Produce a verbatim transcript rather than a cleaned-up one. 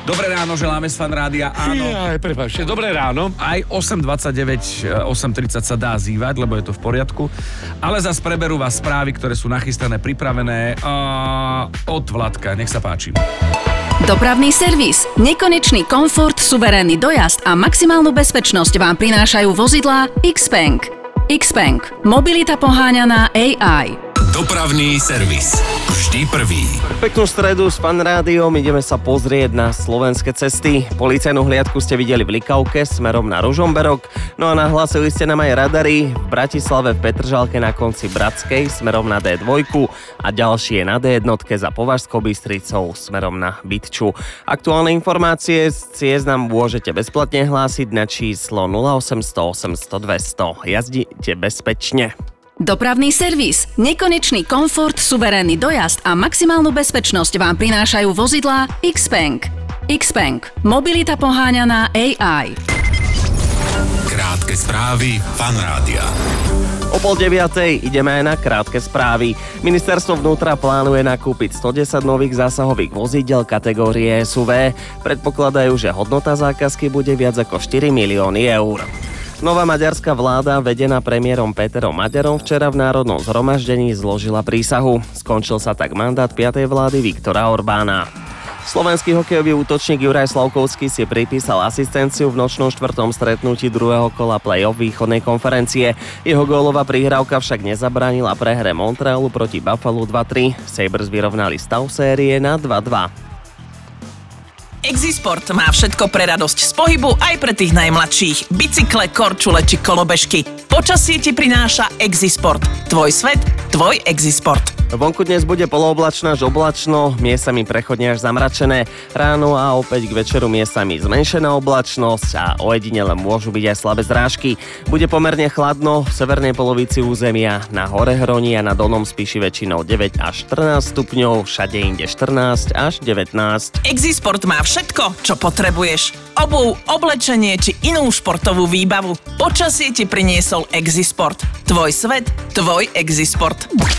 Dobré ráno, želáme z Fan Rádia, áno. Aj, prepáčte, dobré ráno. Aj osem dvadsaťdeväť, osem tridsať sa dá zývať, lebo je to v poriadku. Ale zas preberú vás správy, ktoré sú nachystané, pripravené uh, od Vladka. Nech sa páči. Dopravný servis, nekonečný komfort, suverénny dojazd a maximálnu bezpečnosť vám prinášajú vozidlá X-Bank. X-Bank. Mobilita poháňaná á í. Dopravný servis. Vždy prvý. Peknú stredu s Fan Rádiom ideme sa pozrieť na slovenské cesty. Policajnú hliadku ste videli v Likavke smerom na Ružomberok, no a nahlásili ste nám aj radary v Bratislave v Petržalke na konci Bratskej smerom na dé dva a ďalšie na dé jedna za Považskou Bystricou smerom na Bytču. Aktuálne informácie z ciest nám môžete bezplatne hlásiť na číslo nula osemsto osemsto dvesto. Jazdite bezpečne. Dopravný servis, nekonečný komfort, suverénny dojazd a maximálnu bezpečnosť vám prinášajú vozidlá X-Bank. X-Bank. Mobilita poháňaná á í. Krátke správy Fan Rádia. O pol deviatej ideme aj na krátke správy. Ministerstvo vnútra plánuje nakúpiť stodesať nových zásahových vozidel kategórie es ú vé. Predpokladajú, že hodnota zákazky bude viac ako štyri milióny eur. Nová maďarská vláda, vedená premiérom Péterom Maďarom, včera v Národnom zhromaždení zložila prísahu. Skončil sa tak mandát piatej vlády Viktora Orbána. Slovenský hokejový útočník Juraj Slavkovský si pripísal asistenciu v nočnom štvrtom stretnutí druhého kola play-off východnej konferencie. Jeho gólová prihrávka však nezabránila prehre Montrealu proti Buffalo dva tri. Sabres vyrovnali stav série na dva dva. Exisport má všetko pre radosť z pohybu aj pre tých najmladších. Bicykle, korčule či kolobežky. Počasie ti prináša Exisport. Tvoj svet, tvoj Exisport. Vonku dnes bude polooblačno až oblačno, miestami prechodne až zamračené. Ráno a opäť k večeru miestami zmenšená oblačnosť a ojedinele môžu byť aj slabé zrážky. Bude pomerne chladno v severnej polovici územia, na hore Hroni a na Dolnom Spiši väčšinou deväť až štrnásť stupňov, všade inde štrnásť až devätnásť. Exisport má všetko, čo potrebuješ. Obuv, oblečenie či inú športovú výbavu. Počasie ti priniesol Exisport. Tvoj svet, tvoj Exisport.